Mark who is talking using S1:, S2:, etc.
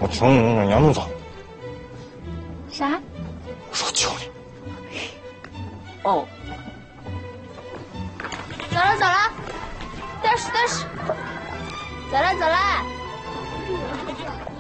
S1: 求你让杨总走。
S2: 啥？
S1: 我说求你。
S2: 哦。走了走了，但是，走了走了。